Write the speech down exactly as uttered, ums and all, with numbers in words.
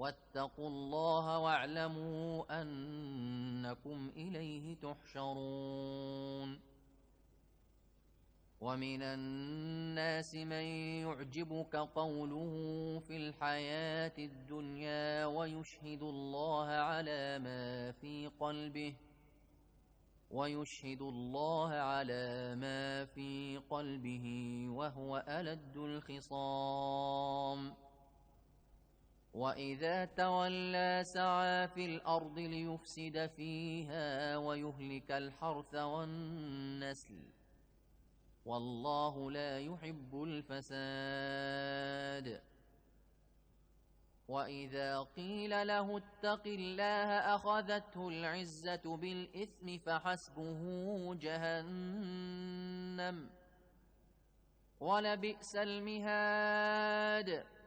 واتقوا الله واعلموا أنكم إليه تحشرون. ومن الناس من يعجبك قوله في الحياة الدنيا ويشهد الله على ما في قلبه ويشهد الله على ما في قلبه وهو ألد الخصام. وإذا تولى سعى في الأرض ليفسد فيها ويهلك الحرث والنسل والله لا يحب الفساد. وإذا قيل له اتق الله أخذته العزة بالإثم فحسبه جهنم ولبئس المهاد.